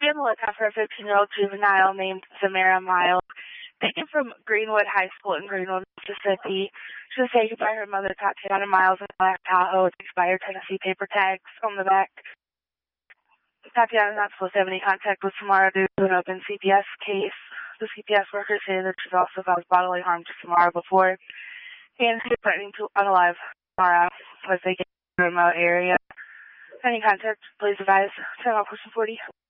be on the lookout for a 15-year-old juvenile named Zamara Miles, taken from Greenwood High School in Greenwood, Mississippi. She was taken by her mother, Tatiana Miles, in a black Tahoe with expired Tennessee paper tags on the back. Tatiana is not supposed to have any contact with Samara due to an open CPS case. The CPS worker stated that she's also caused bodily harm to Samara before, and she's threatening to unalive Samara as they get to a remote area. Any contact, please advise. Channel Person 40.